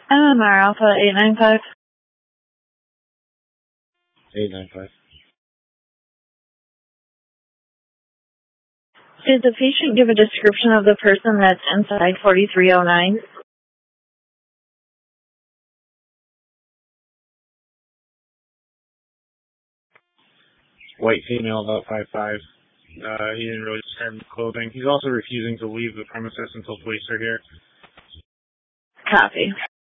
MR Alpha 895. 895. Did the patient give a description of the person that's inside 4309? White female, about 5'5". He didn't really describe his clothing. He's also refusing to leave the premises until police are here. Copy.